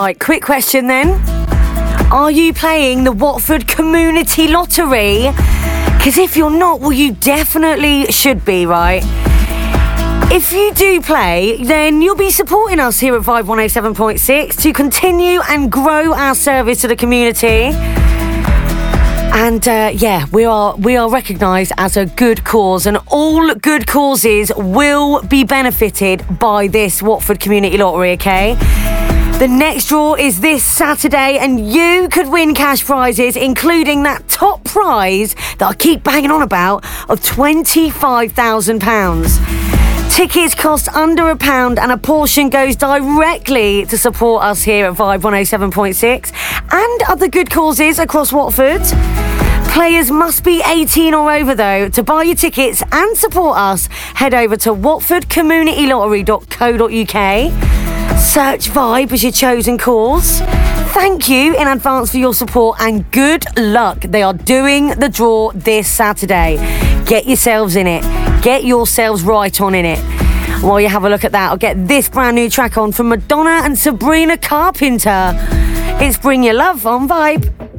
Right, quick question then. Are you playing the Watford Community Lottery? Because if you're not, well, you definitely should be, right? If you do play, then you'll be supporting us here at Vibe 107.6 to continue and grow our service to the community. And we are recognised as a good cause, and all good causes will be benefited by this Watford Community Lottery, okay? The next draw is this Saturday, and you could win cash prizes, including that top prize that I keep banging on about of £25,000. Tickets cost under £1, and a portion goes directly to support us here at Vibe 107.6 and other good causes across Watford. Players must be 18 or over, though. To buy your tickets and support us, head over to watfordcommunitylottery.co.uk. Search Vibe as your chosen cause. Thank you in advance for your support, and good luck. They are doing the draw this Saturday. Get yourselves in it. Get yourselves right on in it. While you have a look at that, I'll get this brand new track on from Madonna and Sabrina Carpenter. It's Bring Your Love on Vibe.